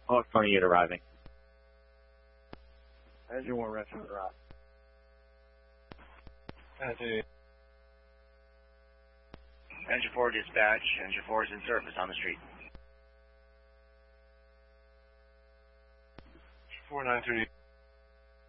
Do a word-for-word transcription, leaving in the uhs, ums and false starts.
Hawk twenty unit arriving. Engine one, Rancho arrived. Engine Engine four dispatch. Engine four is in service on the street. four nine three.